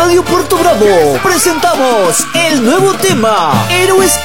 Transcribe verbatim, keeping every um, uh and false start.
Radio Puerto Bravo presentamos el nuevo tema, Héroes